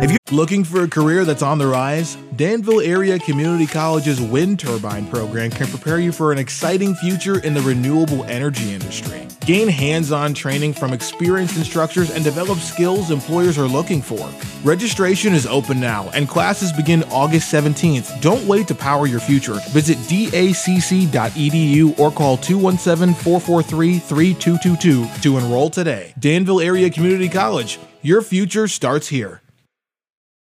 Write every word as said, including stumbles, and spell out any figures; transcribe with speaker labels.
Speaker 1: If you're looking for a career that's on the rise, Danville Area Community College's wind turbine program can prepare you for an exciting future in the renewable energy industry. Gain hands-on training from experienced instructors and develop skills employers are looking for. Registration is open now, and classes begin August seventeenth. Don't wait to power your future. Visit D A C C dot E D U or call two one seven, four four three, three two two two to enroll today. Danville Area Community College. Your future starts here.